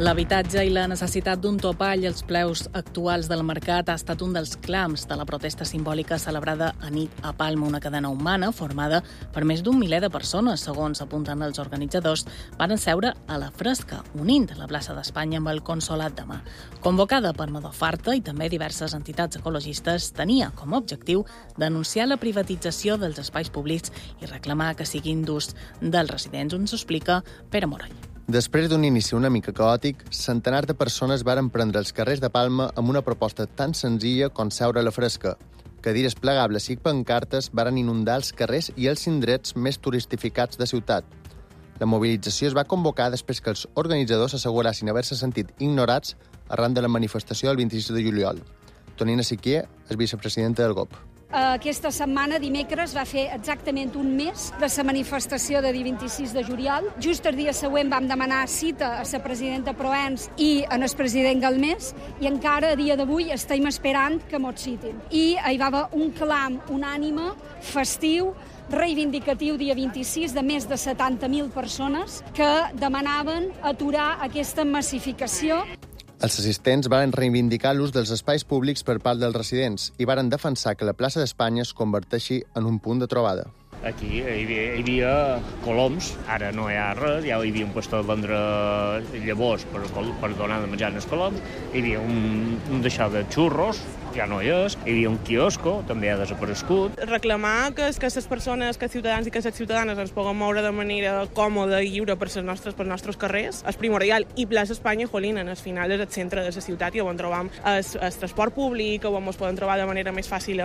L'habitatge i la necessitat d'un topall als preus actuals del mercat ha estat un dels clams de la protesta simbòlica celebrada a nit a Palma, una cadena humana formada per més d'un miler de persones, segons apunten els organitzadors, van seure a la fresca, unint la plaça d'Espanya amb el Consolat de Mar. Convocada per Madofarta i també diverses entitats ecologistes, tenia com a objectiu denunciar la privatització dels espais públics i reclamar que siguin d'ús dels residents, on s'explica Pere Morell. Després d'un inici una mica caòtic, centenars de persones varen prendre els carrers de Palma amb una proposta tan senzilla com seure a la fresca. Cadires plegables i pancartes varen inundar els carrers i els indrets més turistificats de ciutat. La mobilització es va convocar després que els organitzadors assegurassin haver-se sentit ignorats arran de la manifestació del 26 de juliol. Tonina Siquier és vicepresidenta del GOP. Aquesta setmana, dimecres, va fer exactament un mes de la manifestació de dia 26 de juliol. Just el dia següent vam demanar cita a la presidenta Proens i al president Galmés i encara a dia d'avui estem esperant que mos citin. I hi va haver un clam unànime, festiu, reivindicatiu dia 26 de més de 70.000 persones que demanaven aturar aquesta massificació. Els assistents van reivindicar l'ús dels espais públics per part dels residents i varen defensar que la plaça d'Espanya es converteixi en un punt de trobada. Aquí hi havia coloms, ara no hi ha res, ja hi havia un puesto de vendre llavors per donar de menjar als coloms, hi havia un deixar de xurros, ja no hi és, hi havia un quiosco, també ha desaparegut. Reclamar que les persones, que els ciutadans i que les ciutadanes ens puguem moure de manera còmoda i lliure per els nostres carrers és primordial. I plaça Espanya, jolín, al final és el centre de la ciutat i on trobam el transport públic, on ens podem trobar de manera més fàcil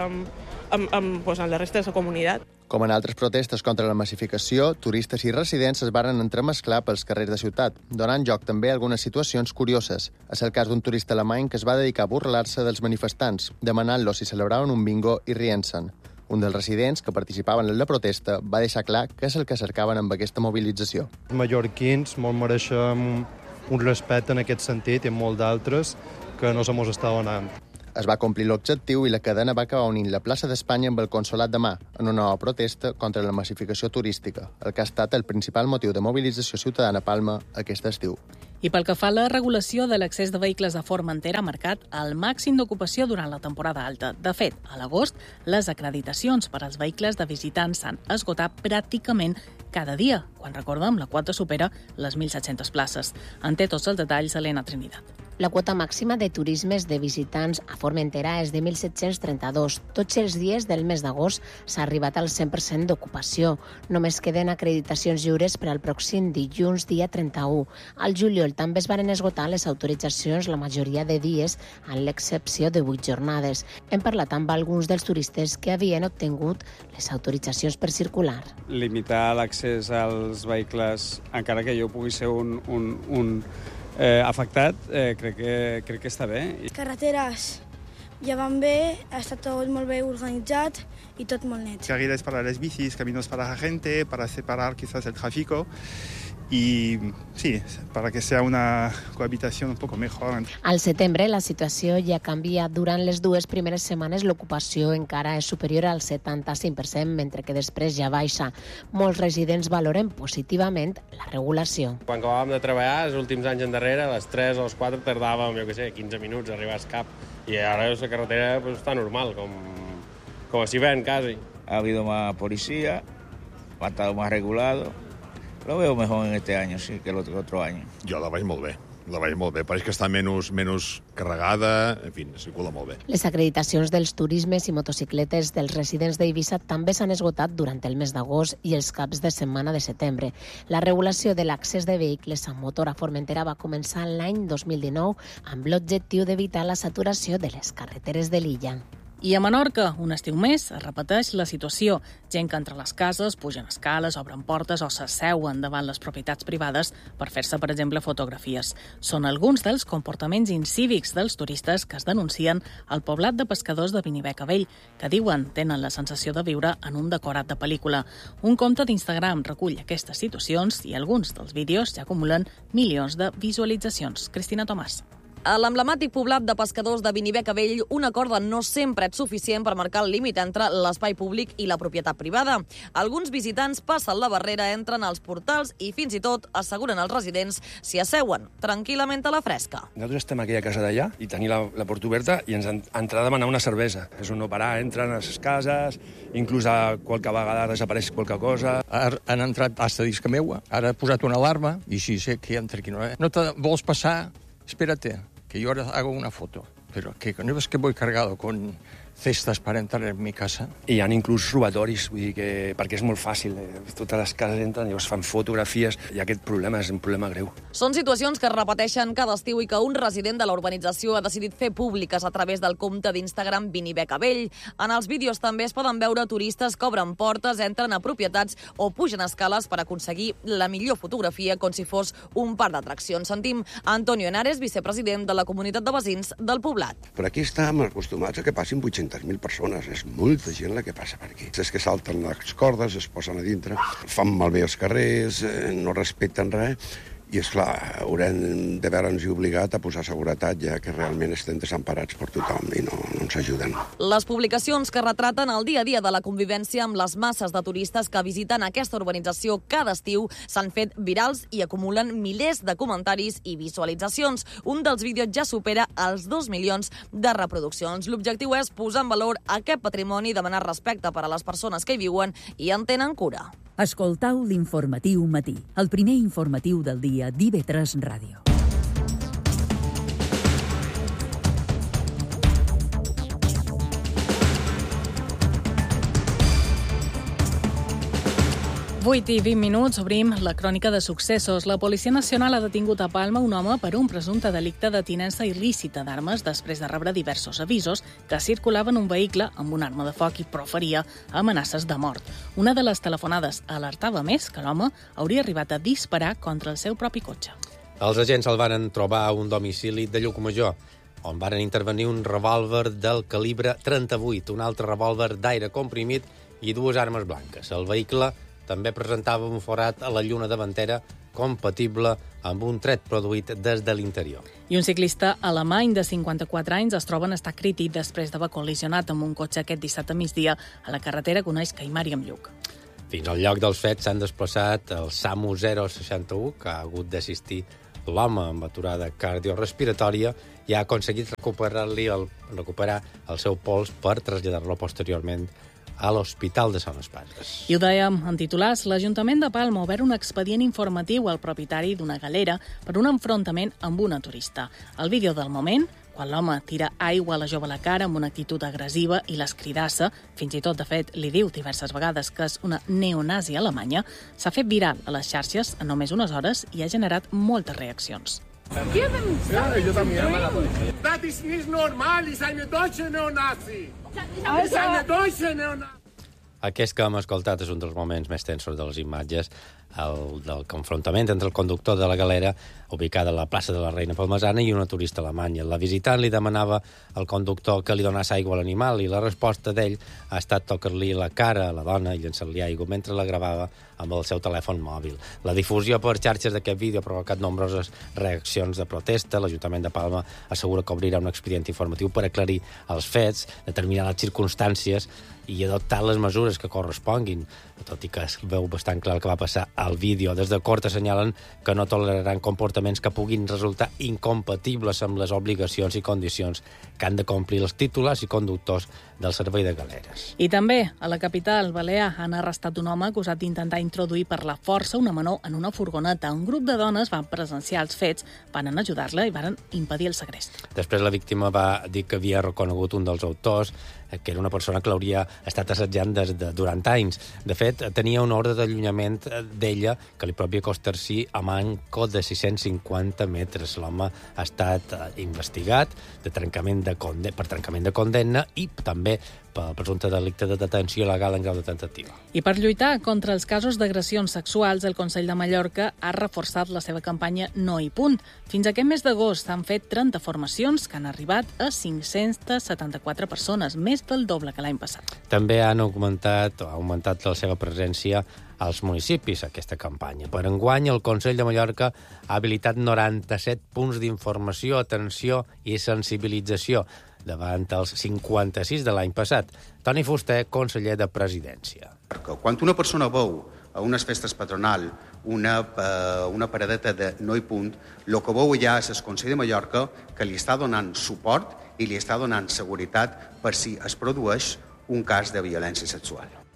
amb la resta de la comunitat. Com en altres protestes contra la massificació, turistes i residents es varen entremesclar pels carrers de ciutat, donant lloc també a algunes situacions curioses. És el cas d'un turista alemany que es va dedicar a burlar-se dels manifestants, demanant-los si celebraven un bingo i rient-se'n. Un dels residents que participaven en la protesta va deixar clar què és el que cercaven amb aquesta mobilització. Els mallorquins molt mereixem un respecte en aquest sentit i molt d'altres que no se mos està donant. Es va complir l'objectiu i la cadena va acabar unint la plaça d'Espanya amb el Consolat de Mar en una nova protesta contra la massificació turística, el que ha estat el principal motiu de mobilització ciutadana a Palma aquest estiu. I pel que fa a la regulació de l'accés de vehicles a Formentera ha marcat el màxim d'ocupació durant la temporada alta. De fet, a l'agost, les acreditacions per als vehicles de visitants s'han esgotat pràcticament cada dia, quan, recordem, la quota supera les 1.700 places. En té tots els detalls Helena Trinidad. La quota màxima de turismes de visitants a Formentera és de 1.732. Tots els dies del mes d'agost s'ha arribat al 100% d'ocupació. Només queden acreditacions lliures per al pròxim dilluns, dia 31. Al juliol també es van esgotar les autoritzacions la majoria de dies, amb l'excepció de 8 jornades. Hem parlat amb alguns dels turistes que havien obtingut les autoritzacions per circular. Limitar l'accés als vehicles, encara que jo pugui ser un afectat, crec que està bé. Carreteres ja van bé, està tot molt bé organitzat y tot molt net. Carriles para las bicis, caminos para la gente, para separar quizás el tráfico y sí, para que sea una cohabitación un poco mejor. Al setembre la situació ja canvia. Durant les dues primeres setmanes l'ocupació encara és superior al 75%, mentre que després ja baixa. Molts residents valoren positivament la regulació. Quan acabàvem de treballar, els últims anys endarrere, a les 3 o les 4 tardàvem, 15 minuts a arribar al cap. I ara la carretera està normal, com si ven casi. Ha habido más policía, ha estado más regulado. Lo veo mejor en este año, sí, que el otro año. Jo la veig molt bé. Pareix que està menys carregada, en fi, circula molt bé. Les acreditacions dels turismes i motocicletes dels residents d'Eivissa també s'han esgotat durant el mes d'agost i els caps de setmana de setembre. La regulació de l'accés de vehicles amb motor a Formentera va començar l'any 2019 amb l'objectiu d'evitar la saturació de les carreteres de l'illa. I a Menorca, un estiu més, es repeteix la situació. Gent que entra a les cases, pugen escales, obren portes o s'asseuen davant les propietats privades per fer-se, per exemple, fotografies. Són alguns dels comportaments incívics dels turistes que es denuncien al poblat de pescadors de Vinibeca Vell, que diuen tenen la sensació de viure en un decorat de pel·lícula. Un compte d'Instagram recull aquestes situacions i alguns dels vídeos ja acumulen milions de visualitzacions. Cristina Tomàs. A l'emblemàtic poblat de pescadors de Viniver-Cabell, una corda no sempre és suficient per marcar el límit entre l'espai públic i la propietat privada. Alguns visitants passen la barrera, entren als portals i fins i tot, asseguren els residents, s'hi asseuen tranquil·lament a la fresca. Nosaltres estem a aquella casa d'allà i tenim la porta oberta i ens han entrat a demanar una cervesa. És un no parar, entren a les cases, inclús a qualque vegada desapareix qualque cosa. Han entrat hasta disca meua, ara he posat una alarma i si sé que entra aquí no te vols passar, espérate, que yo ahora hago una foto. Pero que no ves que voy cargado con cestas para entrar en mi casa. I hi ha inclús robatoris, vull dir que perquè és molt fàcil. Totes les cases entren i es fan fotografies i aquest problema és un problema greu. Són situacions que es repeteixen cada estiu i que un resident de la urbanització ha decidit fer públiques a través del compte d'Instagram Viniver-Cabell. En els vídeos també es poden veure turistes que obren portes, entren a propietats o pugen escales per aconseguir la millor fotografia com si fos un parc d'atraccions. Sentim Antonio Henares, vicepresident de la comunitat de veïns del poblat. Per aquí estem acostumats a que passin 800.000 persones. És molta gent la que passa per aquí. És que salten les cordes, es posen a dintre, fan malbé els carrers, no respecten res. I, esclar, haurem de veure'ns obligat a posar seguretat, ja que realment estem desemparats per tothom i no ens ajuden. Les publicacions que retraten el dia a dia de la convivència amb les masses de turistes que visiten aquesta urbanització cada estiu s'han fet virals i acumulen milers de comentaris i visualitzacions. Un dels vídeos ja supera els 2 milions de reproduccions. L'objectiu és posar en valor aquest patrimoni i demanar respecte per a les persones que hi viuen i en tenen cura. Escoltau l'Informatiu Matí, el primer informatiu del dia d'IV3 Ràdio. I 20 minuts, obrim la crònica de successos. La Policia Nacional ha detingut a Palma un home per un presumpte delicte de tinença il·lícita d'armes després de rebre diversos avisos que circulava en un vehicle amb una arma de foc i proferia amenaces de mort. Una de les telefonades alertava més que l'home hauria arribat a disparar contra el seu propi cotxe. Els agents el van trobar a un domicili de Llucmajor, on van intervenir un revòlver del calibre 38, un altre revòlver d'aire comprimit i 2 armes blanques. El vehicle també presentava un forat a la lluna davantera compatible amb un tret produït des de l'interior. I un ciclista alemany de 54 anys es troba en estat crític després d'haver col·lisionat amb un cotxe aquest dissabte a migdia a la carretera que uneix Caimari amb Lluc. Fins al lloc dels fets s'han desplaçat el SAMU 061, que ha hagut d'assistir l'home amb aturada cardiorespiratòria i ha aconseguit recuperar el seu pols per traslladar-lo posteriorment a l'Hospital de Sant Espases. I ho dèiem en titulars, l'Ajuntament de Palma ha obert un expedient informatiu al propietari d'una galera per un enfrontament amb una turista. El vídeo del moment, quan l'home tira aigua a la jove a la cara amb una actitud agressiva i l'escridassa, fins i tot, de fet, li diu diverses vegades que és una neonazi alemanya, s'ha fet viral a les xarxes en només unes hores i ha generat moltes reaccions. Yo también. Das ist nicht normal, ist eine deutsche Neonazi. Ist eine deutsche Neonazi. Aquest que hem escoltat és un dels moments més tensos de les imatges, el del confrontament entre el conductor de la galera, ubicada a la plaça de la Reina Palmesana, i una turista alemanya. La visitant li demanava al conductor que li donés aigua a l'animal i la resposta d'ell ha estat tocar-li la cara a la dona i llençar-li aigua mentre la gravava amb el seu telèfon mòbil. La difusió per xarxes d'aquest vídeo ha provocat nombroses reaccions de protesta. L'Ajuntament de Palma assegura que obrirà un expedient informatiu per aclarir els fets, determinar les circumstàncies i adoptar les mesures que corresponguin, tot i que es veu bastant clar el que va passar al vídeo. Des de Cort assenyalen que no toleraran comportaments que puguin resultar incompatibles amb les obligacions i condicions que han de complir els titulars i conductors del servei de galeres. I també, a la capital balear, han arrestat un home acusat d'intentar introduir per la força una menor en una furgoneta. Un grup de dones van presenciar els fets, van ajudar-la i van impedir el segrest. Després la víctima va dir que havia reconegut un dels autors, que era una persona que l'hauria estat assetjant durant anys. De fet, tenia una ordre d'allunyament d'ella que li provia costar-s'hi a manco de 650 metres. L'home ha estat investigat per trencament de condemna i també pel presumpte delicte de detenció il·legal en grau de tentativa. I per lluitar contra els casos d'agressions sexuals, el Consell de Mallorca ha reforçat la seva campanya No i punt. Fins aquest mes d'agost s'han fet 30 formacions que han arribat a 574 persones, més del doble que l'any passat. També ha augmentat la seva presència als municipis, aquesta campanya. Per enguany, el Consell de Mallorca ha habilitat 97 punts d'informació, atenció i sensibilització, davant els 56 de l'any passat. Toni Fuster, conseller de Presidència. Quan una persona veu a unes festes patronal una paradeta de No i punt, el que veu allà és el Consell de Mallorca que li està donant suport i li està donant seguretat per si es produeix un cas de violència sexual.